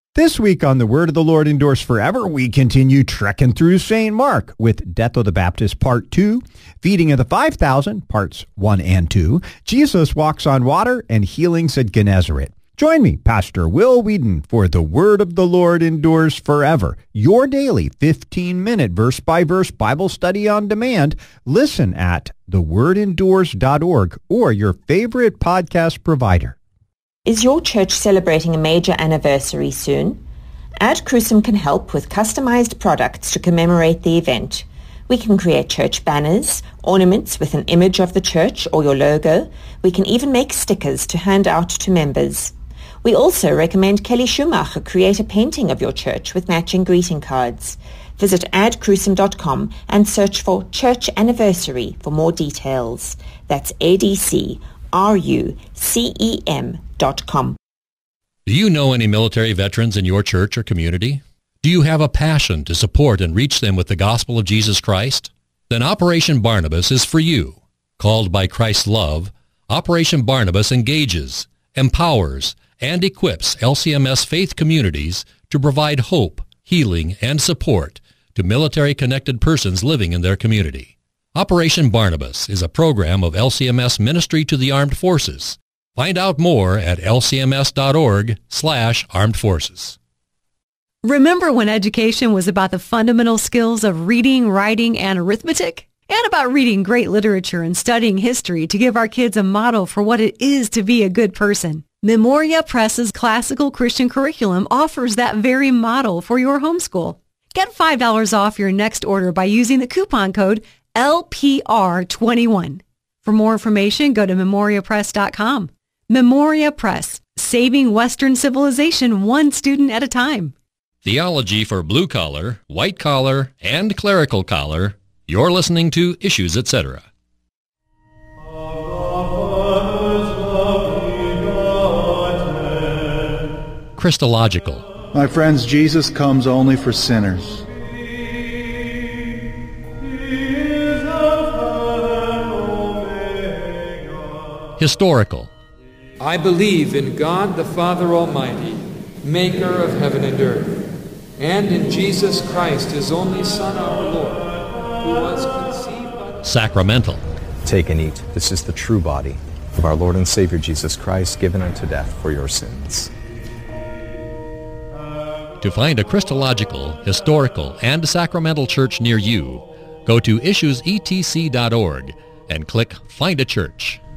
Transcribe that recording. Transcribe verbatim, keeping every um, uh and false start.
This week on The Word of the Lord Endures Forever, we continue trekking through Saint Mark with Death of the Baptist Part two, Feeding of the five thousand Parts one and two, Jesus Walks on Water, and Healings at Gennesaret. Join me, Pastor Will Whedon, for The Word of the Lord Endures Forever, your daily fifteen-minute verse-by-verse Bible study on demand. Listen at the word endures dot org or your favorite podcast provider. Is your church celebrating a major anniversary soon? Ad Crucem can help with customized products to commemorate the event. We can create church banners, ornaments with an image of the church or your logo. We can even make stickers to hand out to members. We also recommend Kelly Schumacher create a painting of your church with matching greeting cards. Visit ad crucem dot com and search for Church Anniversary for more details. That's A D C R U C E M dot com. Do you know any military veterans in your church or community? Do you have a passion to support and reach them with the gospel of Jesus Christ? Then Operation Barnabas is for you. Called by Christ's love, Operation Barnabas engages, empowers, and equips L C M S faith communities to provide hope, healing, and support to military-connected persons living in their community. Operation Barnabas is a program of L C M S Ministry to the Armed Forces. Find out more at L C M S dot org slash armed forces. Remember when education was about the fundamental skills of reading, writing, and arithmetic? And about reading great literature and studying history to give our kids a model for what it is to be a good person. Memoria Press's classical Christian curriculum offers that very model for your homeschool. Get five dollars off your next order by using the coupon code L P R twenty-one. For more information, go to memoria press dot com. Memoria Press, saving Western civilization one student at a time. Theology for blue collar, white collar, and clerical collar. You're listening to Issues, et cetera. Christological. My friends, Jesus comes only for sinners. Historical. I believe in God the Father Almighty, maker of heaven and earth, and in Jesus Christ, his only Son, our Lord, who was conceived by the... Sacramental. Take and eat. This is the true body of our Lord and Savior Jesus Christ, given unto death for your sins. To find a Christological, historical, and sacramental church near you, go to issues e t c dot org and click Find a Church.